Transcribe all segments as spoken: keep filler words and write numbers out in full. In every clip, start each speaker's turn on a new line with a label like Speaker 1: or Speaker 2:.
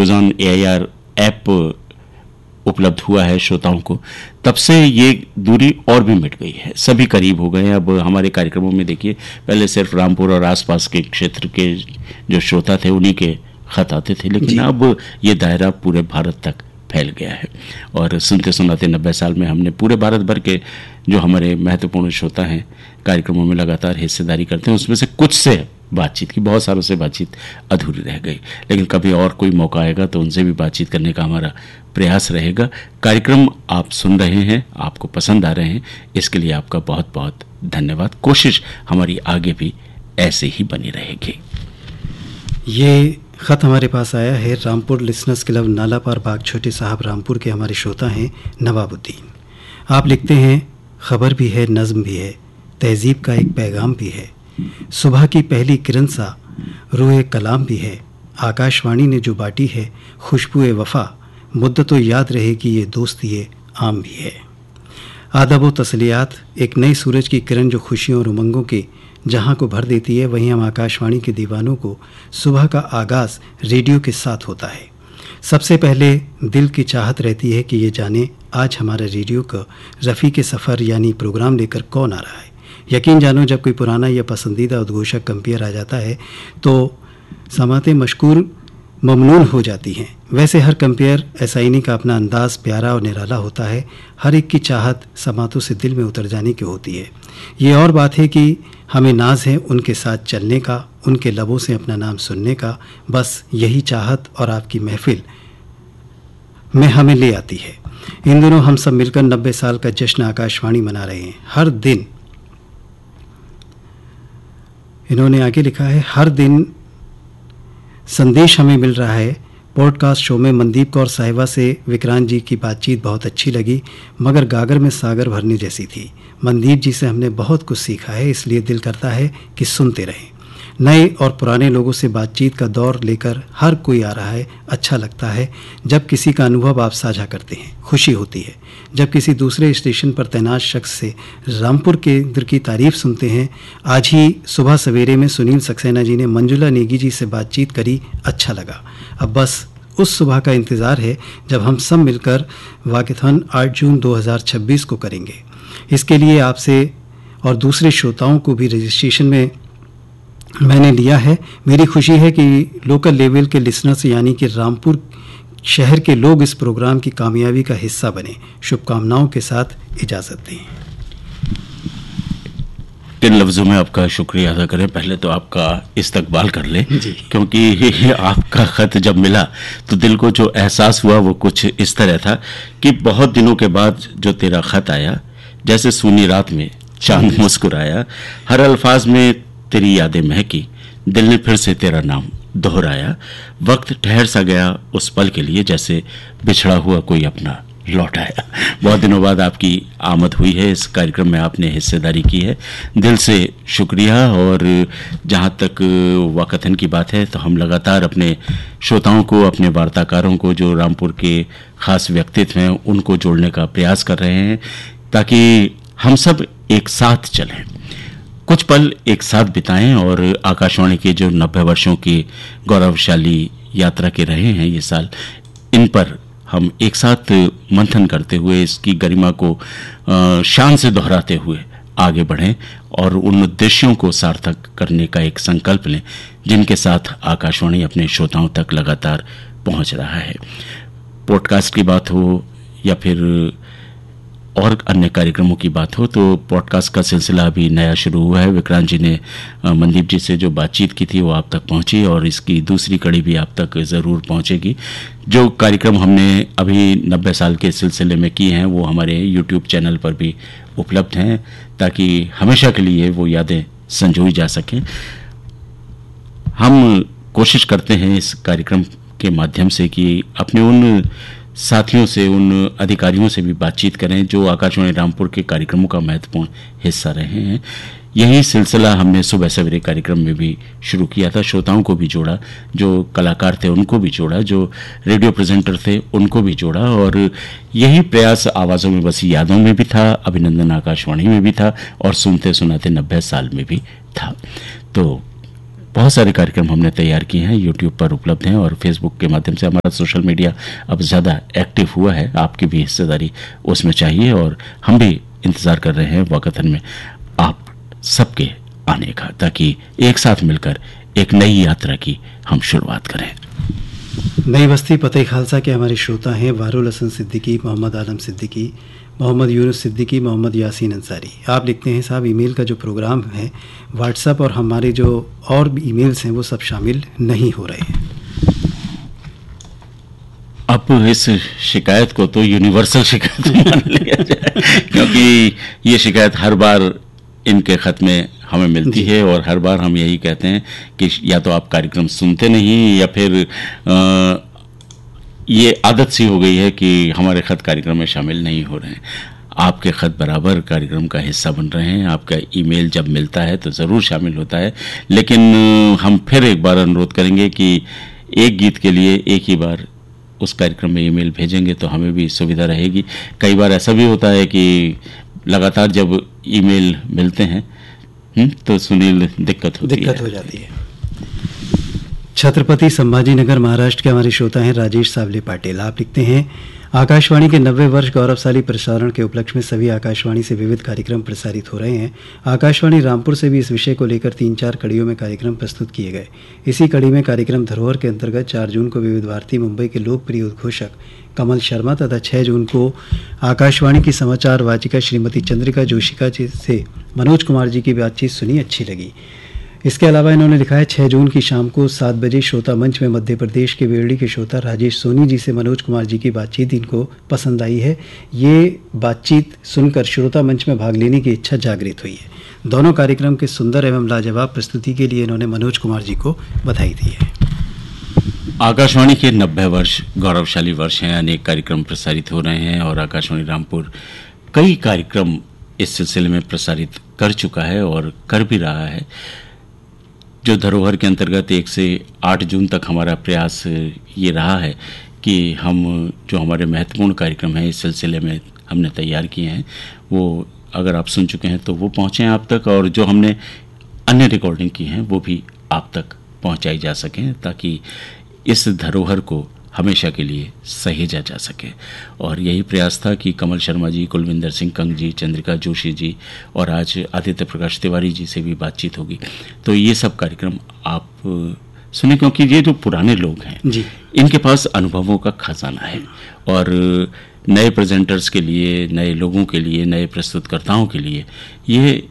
Speaker 1: Radios on A I R app उपलब्ध हुआ है श्रोताओं को, तब से ये दूरी और भी मिट गई है, सभी करीब हो गए हैं। अब हमारे कार्यक्रमों में देखिए, पहले सिर्फ रामपुर और आसपास के क्षेत्र के जो श्रोता थे उन्हीं के खत आते थे, लेकिन अब ये दायरा पूरे भारत तक फैल गया है। और सुनते सुनाते नब्बे साल में हमने पूरे भारत भर के जो हमारे महत्वपूर्ण श्रोता हैं कार्यक्रमों में लगातार हिस्सेदारी करते हैं, उसमें से कुछ से बातचीत की, बहुत सारों से बातचीत अधूरी रह गई, लेकिन कभी और कोई मौका आएगा तो उनसे भी बातचीत करने का हमारा प्रयास रहेगा। कार्यक्रम आप सुन रहे हैं, आपको पसंद आ रहे हैं, इसके लिए आपका बहुत बहुत धन्यवाद। कोशिश हमारी आगे भी ऐसे ही बनी रहेगी।
Speaker 2: ये ख़त हमारे पास आया है रामपुर लिसनर्स क्लब नालापार बाग छोटे साहब रामपुर के हमारे श्रोता हैं नवाबुद्दीन। आप लिखते हैं, खबर भी है, नज़्म भी है, तहजीब का एक पैगाम भी है, सुबह की पहली किरण सा रूह कलाम भी है, आकाशवाणी ने जो बाटी है खुशबू वफ़ा, मुद्दतों याद रहेगी ये दोस्ती ये आम भी है। आदब व तसलियात, एक नई सूरज की किरण जो खुशियों और उमंगों के जहां को भर देती है, वहीं हम आकाशवाणी के दीवानों को सुबह का आगाज़ रेडियो के साथ होता है। सबसे पहले दिल की चाहत रहती है कि ये जाने आज हमारा रेडियो का रफ़ी के सफ़र यानी प्रोग्राम लेकर कौन आ रहा है। यकीन जानो, जब कोई पुराना या पसंदीदा उद्घोषक कंपेयर आ जाता है तो समातें मशकूर ममनून हो जाती हैं। वैसे हर कंपेयर एसाइनी का अपना अंदाज़ प्यारा और निराला होता है। हर एक की चाहत समातों से दिल में उतर जाने की होती है। ये और बात है कि हमें नाज है उनके साथ चलने का, उनके लबों से अपना नाम सुनने का। बस यही चाहत और आपकी महफिल में हमें ले आती है। इन दिनों हम सब मिलकर नब्बे साल का जश्न आकाशवाणी मना रहे हैं। हर दिन, इन्होंने आगे लिखा है, हर दिन संदेश हमें मिल रहा है। पॉडकास्ट शो में मनदीप कौर साहिबा से विक्रांत जी की बातचीत बहुत अच्छी लगी, मगर गागर में सागर भरने जैसी थी। मनदीप जी से हमने बहुत कुछ सीखा है, इसलिए दिल करता है कि सुनते रहें। नए और पुराने लोगों से बातचीत का दौर लेकर हर कोई आ रहा है। अच्छा लगता है जब किसी का अनुभव आप साझा करते हैं, खुशी होती है जब किसी दूसरे स्टेशन पर तैनात शख्स से रामपुर केंद्र की तारीफ सुनते हैं। आज ही सुबह सवेरे में सुनील सक्सेना जी ने मंजुला नेगी जी से बातचीत करी, अच्छा लगा। अब बस उस सुबह का इंतज़ार है जब हम सब मिलकर वाकेथॉन आठ जून दो हज़ार छब्बीस को करेंगे। इसके लिए आपसे और दूसरे श्रोताओं को भी रजिस्ट्रेशन में मैंने लिया है। मेरी खुशी है कि लोकल लेवल के लिसनर्स यानी कि रामपुर शहर के लोग इस प्रोग्राम की कामयाबी का हिस्सा बने। शुभकामनाओं के साथ इजाज़त दें।
Speaker 1: इन लफ्ज़ों में आपका शुक्रिया अदा करें। पहले तो आपका इस्तकबाल कर लें, क्योंकि आपका ख़त जब मिला तो दिल को जो एहसास हुआ वो कुछ इस तरह था कि बहुत दिनों के बाद जो तेरा ख़त आया, जैसे सूनी रात में चांद मुस्कुराया, हर अल्फाज में तेरी यादें महकी, दिल ने फिर से तेरा नाम दोहराया, वक्त ठहर सा गया उस पल के लिए, जैसे बिछड़ा हुआ कोई अपना लौट आया। बहुत दिनों बाद आपकी आमद हुई है, इस कार्यक्रम में आपने हिस्सेदारी की है, दिल से शुक्रिया। और जहाँ तक वाकथन की बात है तो हम लगातार अपने श्रोताओं को, अपने वार्ताकारों को जो रामपुर के ख़ास व्यक्तित्व हैं उनको जोड़ने का प्रयास कर रहे हैं, ताकि हम सब एक साथ चलें, कुछ पल एक साथ बिताएं और आकाशवाणी के जो नब्बे वर्षों की गौरवशाली यात्रा के रहे हैं ये साल, इन पर हम एक साथ मंथन करते हुए इसकी गरिमा को शान से दोहराते हुए आगे बढ़ें और उन उद्देश्यों को सार्थक करने का एक संकल्प लें जिनके साथ आकाशवाणी अपने श्रोताओं तक लगातार पहुंच रहा है। पॉडकास्ट की बात हो या फिर और अन्य कार्यक्रमों की बात हो, तो पॉडकास्ट का सिलसिला अभी नया शुरू हुआ है। विक्रांत जी ने मनदीप जी से जो बातचीत की थी वो आप तक पहुंची और इसकी दूसरी कड़ी भी आप तक ज़रूर पहुंचेगी। जो कार्यक्रम हमने अभी नब्बे साल के सिलसिले में किए हैं वो हमारे यूट्यूब चैनल पर भी उपलब्ध हैं, ताकि हमेशा के लिए वो यादें संजोई जा सकें। हम कोशिश करते हैं इस कार्यक्रम के माध्यम से कि अपने उन साथियों से, उन अधिकारियों से भी बातचीत करें जो आकाशवाणी रामपुर के कार्यक्रमों का महत्वपूर्ण हिस्सा रहे हैं। यही सिलसिला हमने सुबह सवेरे कार्यक्रम में भी शुरू किया था। श्रोताओं को भी जोड़ा, जो कलाकार थे उनको भी जोड़ा, जो रेडियो प्रेजेंटर थे उनको भी जोड़ा, और यही प्रयास आवाज़ों में बसी यादों में भी था, अभिनंदन आकाशवाणी में भी था और सुनते सुनाते नब्बे साल में भी था। तो बहुत सारे कार्यक्रम हमने तैयार किए हैं, यूट्यूब पर उपलब्ध हैं और फेसबुक के माध्यम से हमारा सोशल मीडिया अब ज़्यादा एक्टिव हुआ है। आपकी भी हिस्सेदारी उसमें चाहिए और हम भी इंतज़ार कर रहे हैं वाकथन में आप सबके आने का, ताकि एक साथ मिलकर एक नई यात्रा की हम शुरुआत करें।
Speaker 2: नई बस्ती पतई खालसा के हमारे श्रोता हैं वारुल हसन सिद्दीकी, मोहम्मद आलम सिद्दीकी, मोहम्मद यूनुस सिद्दीकी, मोहम्मद यासीन अंसारी। आप लिखते हैं साहब ईमेल का जो प्रोग्राम है व्हाट्सएप और हमारे जो और भी ईमेल्स हैं वो सब शामिल नहीं हो रहे हैं।
Speaker 1: अब इस शिकायत को तो यूनिवर्सल शिकायत मान लिया जाए, क्योंकि ये शिकायत हर बार इनके खत में हमें मिलती है और हर बार हम यही कहते हैं कि या तो आप कार्यक्रम सुनते नहीं या फिर आ, ये आदत सी हो गई है कि हमारे खत कार्यक्रम में शामिल नहीं हो रहे हैं। आपके खत बराबर कार्यक्रम का हिस्सा बन रहे हैं। आपका ईमेल जब मिलता है तो ज़रूर शामिल होता है, लेकिन हम फिर एक बार अनुरोध करेंगे कि एक गीत के लिए एक ही बार उस कार्यक्रम में ईमेल भेजेंगे तो हमें भी सुविधा रहेगी। कई बार ऐसा भी होता है कि लगातार जब ईमेल मिलते हैं तो सुनील दिक्कत होती
Speaker 2: दिक्कत हो जाती है। छत्रपति संभाजीनगर महाराष्ट्र के हमारे श्रोता हैं राजेश सावले पाटिल। आप लिखते हैं आकाशवाणी के नब्बे वर्ष गौरवशाली प्रसारण के उपलक्ष्य में सभी आकाशवाणी से विविध कार्यक्रम प्रसारित हो रहे हैं। आकाशवाणी रामपुर से भी इस विषय को लेकर तीन चार कड़ियों में कार्यक्रम प्रस्तुत किए गए। इसी कड़ी में कार्यक्रम धरोहर के अंतर्गत चार जून को विविध भारती मुंबई के लोकप्रिय उद्घोषक कमल शर्मा तथा छह जून को आकाशवाणी की समाचार वाचिका श्रीमती चंद्रिका जोशिका जी से मनोज कुमार जी की बातचीत सुनी, अच्छी लगी। इसके अलावा इन्होंने लिखा है छह जून की शाम को सात बजे श्रोता मंच में मध्य प्रदेश के वेरड़ी के श्रोता राजेश सोनी जी से मनोज कुमार जी की बातचीत इनको पसंद आई है। ये बातचीत सुनकर श्रोता मंच में भाग लेने की इच्छा जागृत हुई है। दोनों कार्यक्रम के सुंदर एवं लाजवाब प्रस्तुति के लिए इन्होंने मनोज कुमार जी को बधाई दी है।
Speaker 1: आकाशवाणी के नब्बे वर्ष गौरवशाली वर्ष हैं, अनेक कार्यक्रम प्रसारित हो रहे हैं और आकाशवाणी रामपुर कई कार्यक्रम इस सिलसिले में प्रसारित कर चुका है और कर भी रहा है। जो धरोहर के अंतर्गत एक से आठ जून तक हमारा प्रयास ये रहा है कि हम जो हमारे महत्वपूर्ण कार्यक्रम हैं इस सिलसिले में हमने तैयार किए हैं, वो अगर आप सुन चुके हैं तो वो पहुँचें आप तक, और जो हमने अन्य रिकॉर्डिंग की हैं वो भी आप तक पहुँचाई जा सकें, ताकि इस धरोहर को हमेशा के लिए सहेजा जा सके। और यही प्रयास था कि कमल शर्मा जी, कुलविंदर सिंह कंग जी, चंद्रिका जोशी जी और आज आदित्य प्रकाश तिवारी जी से भी बातचीत होगी। तो ये सब कार्यक्रम आप सुने, क्योंकि ये जो पुराने लोग हैं जी, इनके पास अनुभवों का खजाना है और नए प्रेजेंटर्स के लिए, नए लोगों के लिए, नए प्रस्तुतकर्ताओं के लिए ये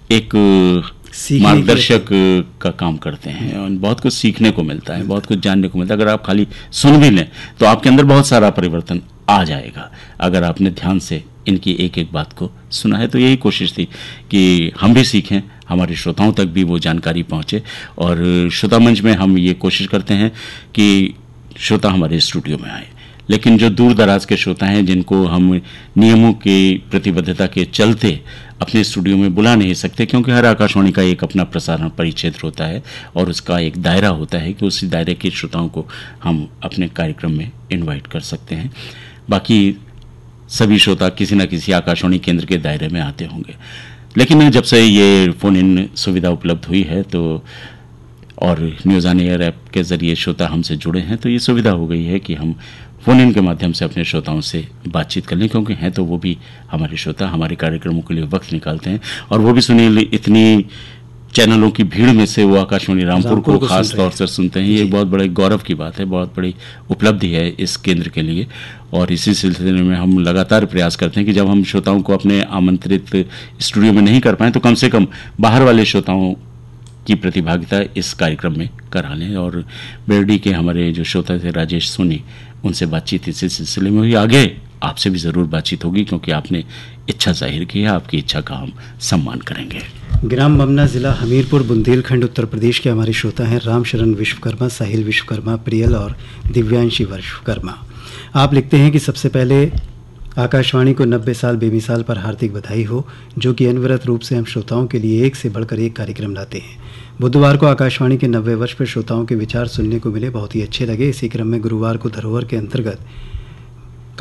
Speaker 1: एक मार्गदर्शक का काम करते हैं और बहुत कुछ सीखने को मिलता है, बहुत कुछ जानने को मिलता है। अगर आप खाली सुन भी लें तो आपके अंदर बहुत सारा परिवर्तन आ जाएगा, अगर आपने ध्यान से इनकी एक एक बात को सुना है। तो यही कोशिश थी कि हम भी सीखें, हमारे श्रोताओं तक भी वो जानकारी पहुंचे। और श्रोता मंच में हम ये कोशिश करते हैं कि श्रोता हमारे स्टूडियो में आए, लेकिन जो दूर दराज के श्रोता हैं जिनको हम नियमों की प्रतिबद्धता के चलते अपने स्टूडियो में बुला नहीं सकते, क्योंकि हर आकाशवाणी का एक अपना प्रसारण परिक्षेत्र होता है और उसका एक दायरा होता है कि उसी दायरे के श्रोताओं को हम अपने कार्यक्रम में इनवाइट कर सकते हैं। बाकी सभी श्रोता किसी न किसी आकाशवाणी केंद्र के दायरे में आते होंगे, लेकिन जब से ये फ़ोन इन सुविधा उपलब्ध हुई है तो और न्यूज़ ऑन एयर ऐप के ज़रिए श्रोता हमसे जुड़े हैं, तो ये सुविधा हो गई है कि हम फ़ोन इन के माध्यम से अपने श्रोताओं से बातचीत कर लें, क्योंकि हैं तो वो भी हमारे श्रोता, हमारे कार्यक्रमों के लिए वक्त निकालते हैं। और वो भी सुनील, इतनी चैनलों की भीड़ में से वो आकाशवाणी रामपुर को खास तौर से सुनते हैं, ये बहुत बड़े गौरव की बात है, बहुत बड़ी उपलब्धि है इस केंद्र के लिए। और इसी सिलसिले में हम लगातार प्रयास करते हैं कि जब हम श्रोताओं को अपने आमंत्रित स्टूडियो में नहीं कर पाएँ तो कम से कम बाहर वाले श्रोताओं की प्रतिभागिता इस कार्यक्रम में करा लें। और बेरडी के हमारे जो श्रोता थे राजेश सोनी, उनसे बातचीत इसी सिलसिले में हुई। आगे आपसे भी ज़रूर बातचीत होगी, क्योंकि आपने इच्छा जाहिर की है, आपकी इच्छा का हम सम्मान करेंगे।
Speaker 2: ग्राम ममना जिला हमीरपुर बुंदेलखंड उत्तर प्रदेश के हमारे श्रोता हैं रामशरण विश्वकर्मा, साहिल विश्वकर्मा, प्रियल और दिव्यांशी विश्वकर्मा। आप लिखते हैं कि सबसे पहले आकाशवाणी को नब्बे साल बेमिसाल पर हार्दिक बधाई हो, जो कि अनवरत रूप से हम श्रोताओं के लिए एक से बढ़कर एक कार्यक्रम लाते हैं। बुधवार को आकाशवाणी के नब्बे वर्ष पर श्रोताओं के विचार सुनने को मिले, बहुत ही अच्छे लगे। इसी क्रम में गुरुवार को धरोहर के अंतर्गत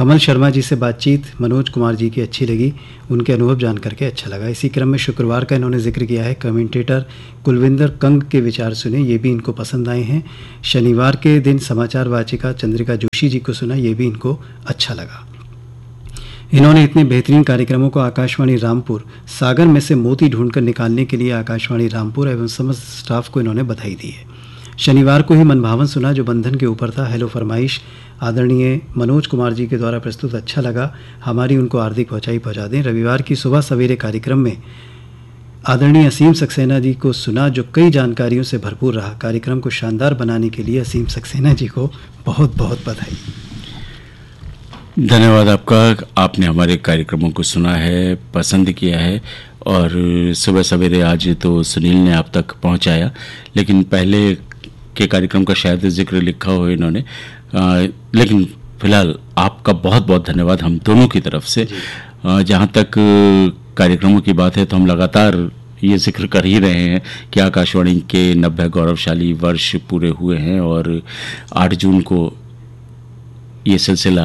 Speaker 2: कमल शर्मा जी से बातचीत मनोज कुमार जी की अच्छी लगी, उनके अनुभव जान करके अच्छा लगा। इसी क्रम में शुक्रवार का इन्होंने जिक्र किया है, कमेंटेटर कुलविंदर कंग के विचार सुने, ये भी इनको पसंद आए हैं। शनिवार के दिन समाचार वाचिका चंद्रिका जोशी जी को सुना, ये भी इनको अच्छा लगा। इन्होंने इतने बेहतरीन कार्यक्रमों को आकाशवाणी रामपुर सागर में से मोती ढूंढकर निकालने के लिए आकाशवाणी रामपुर एवं समस्त स्टाफ को इन्होंने बधाई दी है। शनिवार को ही मनभावन सुना जो बंधन के ऊपर था। हेलो फरमाइश आदरणीय मनोज कुमार जी के द्वारा प्रस्तुत अच्छा लगा, हमारी उनको हार्दिक पहुंचाई पहुंचा दें। रविवार की सुबह सवेरे कार्यक्रम में आदरणीय असीम सक्सेना जी को सुना जो कई जानकारियों से भरपूर रहा। कार्यक्रम को शानदार बनाने के लिए असीम सक्सेना जी को बहुत बहुत बधाई।
Speaker 1: धन्यवाद आपका, आपने हमारे कार्यक्रमों को सुना है, पसंद किया है और सुबह सवेरे आज तो सुनील ने आप तक पहुंचाया, लेकिन पहले के कार्यक्रम का शायद जिक्र लिखा हो इन्होंने, आ, लेकिन फिलहाल आपका बहुत बहुत धन्यवाद हम दोनों की तरफ से। जहाँ तक कार्यक्रमों की बात है तो हम लगातार ये जिक्र कर ही रहे हैं कि आकाशवाणी के नब्बे गौरवशाली वर्ष पूरे हुए हैं और आठ जून को ये सिलसिला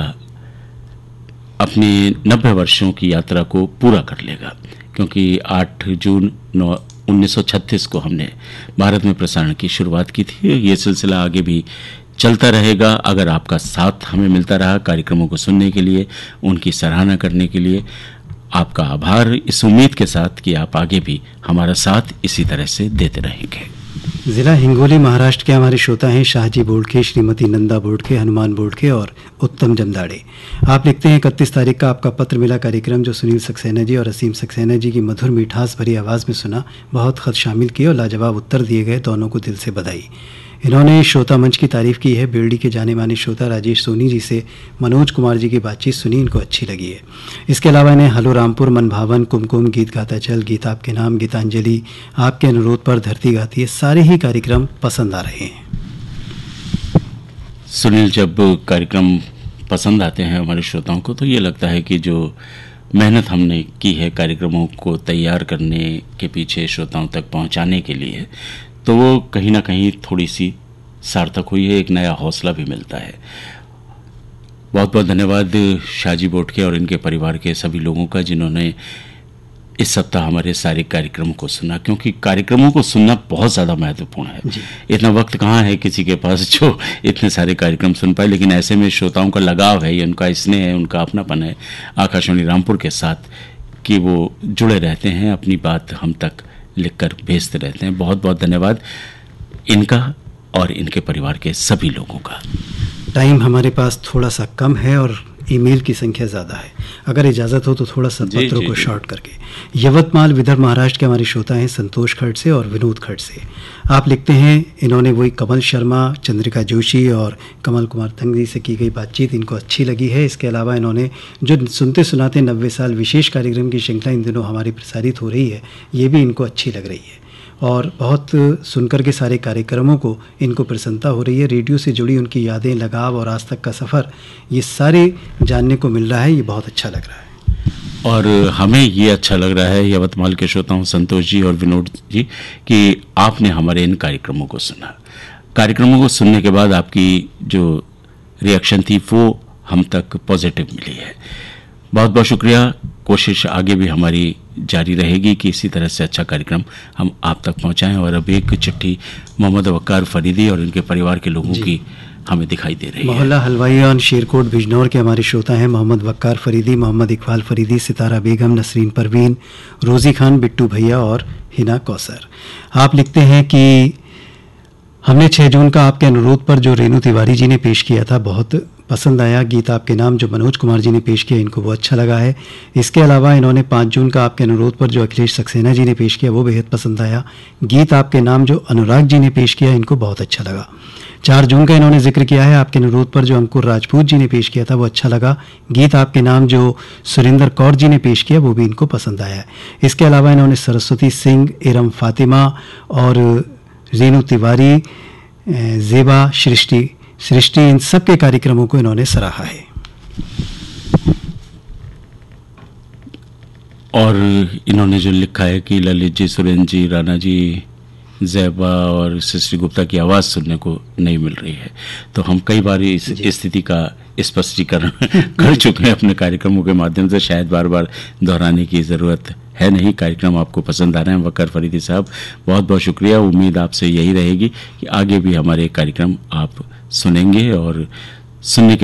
Speaker 1: अपनी नब्बे वर्षों की यात्रा को पूरा कर लेगा, क्योंकि आठ जून उन्नीस सौ छत्तीस को हमने भारत में प्रसारण की शुरुआत की थी। ये सिलसिला आगे भी चलता रहेगा अगर आपका साथ हमें मिलता रहा। कार्यक्रमों को सुनने के लिए, उनकी सराहना करने के लिए आपका आभार, इस उम्मीद के साथ कि आप आगे भी हमारा साथ इसी तरह से देते रहेंगे।
Speaker 2: ज़िला हिंगोली महाराष्ट्र के हमारे श्रोता हैं शाहजी बोडके, श्रीमती नंदा बोडके, हनुमान बोडके और उत्तम जमदाड़े। आप लिखते हैं इकतीस तारीख का आपका पत्र मिला कार्यक्रम जो सुनील सक्सेना जी और असीम सक्सेना जी की मधुर मिठास भरी आवाज़ में सुना, बहुत खत शामिल किए और लाजवाब उत्तर दिए गए, दोनों को दिल से बधाई। इन्होंने श्रोता मंच की तारीफ की है। बेलडी के जाने माने श्रोता राजेश सोनी जी से मनोज कुमार जी की बातचीत सुनी, इनको अच्छी लगी है। इसके अलावा इन्हें हलो रामपुर, मनभावन, कुमकुम, गीत गाता चल, गीत आपके नाम, गीतांजलि, आपके अनुरोध पर धरती गाती है, सारे ही कार्यक्रम पसंद आ रहे हैं।
Speaker 1: सुनील, जब कार्यक्रम पसंद आते हैं हमारे श्रोताओं को तो ये लगता है कि जो मेहनत हमने की है कार्यक्रमों को तैयार करने के पीछे, श्रोताओं तक पहुंचाने के लिए, तो वो कहीं ना कहीं थोड़ी सी सार्थक हुई है, एक नया हौसला भी मिलता है। बहुत बहुत धन्यवाद शाहजी बोडके और इनके परिवार के सभी लोगों का जिन्होंने इस सप्ताह हमारे सारे कार्यक्रमों को सुना, क्योंकि कार्यक्रमों को सुनना बहुत ज़्यादा महत्वपूर्ण है। इतना वक्त कहाँ है किसी के पास जो इतने सारे कार्यक्रम सुन पाए, लेकिन ऐसे में श्रोताओं का लगाव है, उनका स्नेह है, उनका अपनापन है आकाशवाणी रामपुर के साथ कि वो जुड़े रहते हैं, अपनी बात हम तक लिखकर भेजते रहते हैं। बहुत बहुत धन्यवाद इनका और इनके परिवार के सभी लोगों का।
Speaker 2: टाइम हमारे पास थोड़ा सा कम है और ईमेल की संख्या ज़्यादा है, अगर इजाज़त हो तो थोड़ा सा पत्रों को शॉर्ट करके। यवतमाल विदर्भ महाराष्ट्र के हमारे श्रोता हैं संतोष खड़ से और विनोद खड़ से। आप लिखते हैं इन्होंने वही कमल शर्मा, चंद्रिका जोशी और कमल कुमार तंगरी से की गई बातचीत इनको अच्छी लगी है। इसके अलावा इन्होंने जो सुनते सुनाते नब्बे साल विशेष कार्यक्रम की श्रृंखला इन दिनों हमारी प्रसारित हो रही है, ये भी इनको अच्छी लग रही है और बहुत सुनकर के सारे कार्यक्रमों को इनको प्रसन्नता हो रही है। रेडियो से जुड़ी उनकी यादें, लगाव और आज तक का सफ़र, ये सारे जानने को मिल रहा है, ये बहुत अच्छा लग रहा है।
Speaker 1: और हमें ये अच्छा लग रहा है यवतमाल के श्रोताओं संतोष जी और विनोद जी कि आपने हमारे इन कार्यक्रमों को सुना। कार्यक्रमों को सुनने के बाद आपकी जो रिएक्शन थी वो हम तक पॉजिटिव मिली है। बहुत बहुत शुक्रिया। कोशिश आगे भी हमारी जारी रहेगी कि इसी तरह से अच्छा कार्यक्रम हम आप तक पहुंचाएं। और अब एक चिट्ठी मोहम्मद वक्कार फरीदी और इनके परिवार के लोगों की हमें दिखाई दे रही है।
Speaker 2: मोहल्ला हलवाईयान शेरकोट बिजनौर के हमारे श्रोता हैं मोहम्मद वक्कार फरीदी, मोहम्मद इकबाल फरीदी, सितारा बेगम, नसरीन परवीन, रोज़ी खान, बिट्टू भैया और हिना कौसर। आप लिखते हैं कि हमने छः जून का आपके अनुरोध पर जो रेणु तिवारी जी ने पेश किया था बहुत पसंद आया। गीत आपके नाम जो मनोज कुमार जी ने पेश किया इनको वो अच्छा लगा है। इसके अलावा इन्होंने पाँच जून का आपके अनुरोध पर जो अखिलेश सक्सेना जी ने पेश किया वो बेहद पसंद आया। गीत आपके नाम जो अनुराग जी ने पेश किया इनको बहुत अच्छा लगा। चार जून का इन्होंने जिक्र किया है आपके अनुरोध पर जो अंकुर राजपूत जी ने पेश किया था वो अच्छा लगा। गीत आपके नाम जो सुरेंद्र कौर जी ने पेश किया वो भी इनको पसंद आया है। इसके अलावा इन्होंने सरस्वती सिंह, इरम फातिमा और रेणु तिवारी, जेबा, सृष्टि सृष्टि इन सब के कार्यक्रमों को इन्होंने सराहा है।
Speaker 1: और इन्होंने जो लिखा है कि ललित जी, सुरेंद्र जी, राणा जी, ज़ैबा और सृष्टि गुप्ता की आवाज़ सुनने को नहीं मिल रही है। तो हम कई बार इस स्थिति का स्पष्टीकरण कर चुके हैं अपने कार्यक्रमों के माध्यम से, शायद बार बार दोहराने की ज़रूरत है नहीं। कार्यक्रम आपको पसंद आ रहे हैं। वकार फरीदी साहब, बहुत बहुत शुक्रिया। उम्मीद आपसे यही रहेगी कि आगे भी हमारे कार्यक्रम आप सुनेंगे और सुनने के